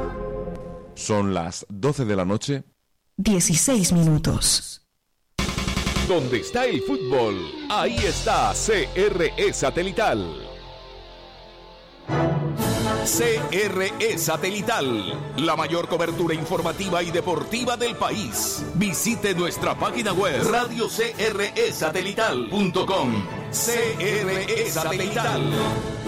Son las 12 de la noche. 16 minutos. Donde está el fútbol, ahí está CRE Satelital. CRE Satelital, la mayor cobertura informativa y deportiva del país. Visite nuestra página web radiocresatelital.com. CRE Satelital,